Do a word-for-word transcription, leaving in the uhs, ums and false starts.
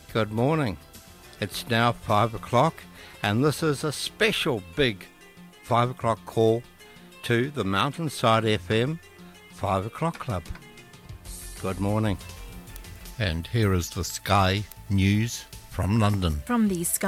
Good morning. It's now five o'clock and this is a special big five o'clock call to the Mountainside F M five o'clock club. Good morning. And here is the Sky News from London. From the Sky